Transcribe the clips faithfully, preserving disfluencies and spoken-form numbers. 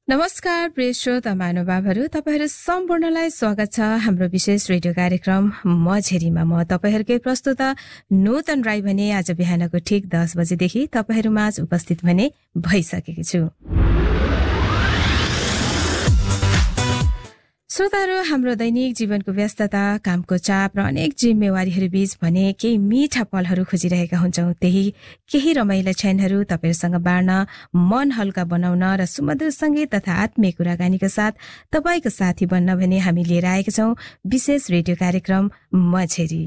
नमस्कार प्रिय श्रोता महानुभावहरू, तपाईहरू सम्पूर्णलाई स्वागत छ हाम्रो विशेष रेडियो कार्यक्रम मझेरीमा। म तपाईहरूकै प्रस्तुता नूतन राई भने आज बिहानको ठिक दस बजेदेखि तपाईहरूमाझ उपस्थित भने भइसकेकी छु। श्रोताहरू, हाम्रो दैनिक जीवनको व्यस्तता, कामको चाप र अनेक जिम्मेवारीहरू बीच भने केही मीठा पलहरू खोजिरहेका हुन्छौं। त्यही केही रमाइला क्षणहरू तपाईहरूसँग बाँड्न, मन हल्का बनाउन र सुमधुर संगीत तथा आत्मीय कुराकानीका साथ तपाईको साथी बन्न भने हामी लिएर आएका छौं विशेष रेडियो कार्यक्रम मझेरी।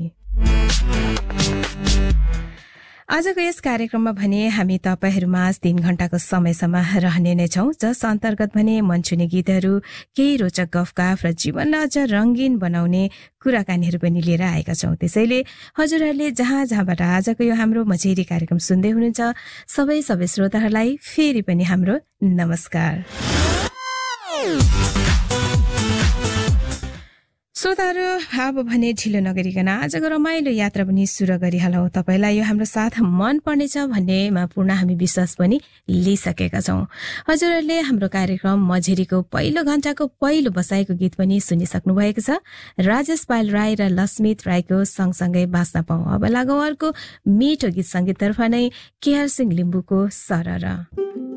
आजको यस कार्यक्रममा भने हामी तपाईहरूमाझ तीन घण्टाको समयसम्म रहने नै छौं, जस अन्तर्गत भने मनछुने गीतहरू, केही रोचक गफगाफ र जीवनलाई अझ रंगीन बनाउने कुराकानीहरू पनि लिएर आएका छौं। त्यसैले हजुरहरूले जहाँ जहाँबाट आजको यो हाम्रो मझेरी कार्यक्रम सुन्दै हुनुहुन्छ सबै सबै श्रोताहरूलाई फेरि पनि हाम्रो नमस्कार। श्रोताहरू, अब भने ढिलो नगरिकन आजको रमाइलो यात्रा पनि सुरु गरिहालौं। तपाईलाई यो हाम्रो साथ मन पर्नेछ भन्नेमा पूर्ण हामी विश्वास पनि लिइसकेका छौं। हजुरहरूले हाम्रो कार्यक्रम मझेरीको पहिलो घण्टाको पहिलो बसाइको गीत पनि सुनिसक्नु भएको छ। राजेश पायल राई र लस्मित राईको सँगसँगै बाँच्न पाऊँ। अब लागौं अर्को मिठो गीत संगीततर्फ नै केआर सिंह लिम्बुको सरर।